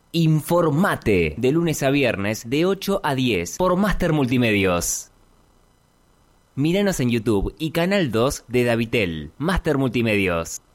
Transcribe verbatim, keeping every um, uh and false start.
Informate de lunes a viernes de ocho a diez por Master Multimedios. Míranos en YouTube y Canal dos de Davitel. Master Multimedios.